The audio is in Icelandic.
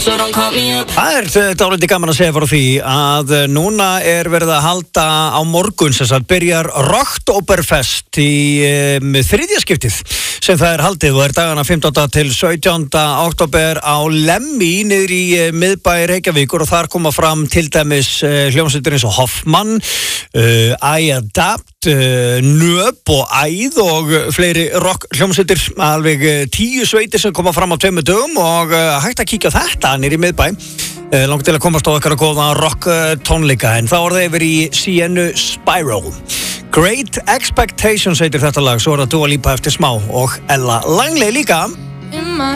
Það dálítið gaman að segja frá því að núna verið að halda á morgun sem sagt byrjar Rocktoberfest í þriðja skiptið sem það haldið og dagana 15. til 17. október á Lemmi niður í miðbæ Reykjavíkur og þar koma fram til dæmis hljómsveitir eins og Hoffmann, I Adapt, Nöp og Æð og fleiri rock hljómsveitir, alveg 10 sveitir sem koma fram á 2 dögum og hægt að kíkja á þetta niður í miðbæ. Langt til að komast á okkar að góða rock tónleika en þá það yfir í Siennu Spiral. Great Expectations heitir þetta lag, svo það Dua Lipa eftir smá og Ella Langley líka. In my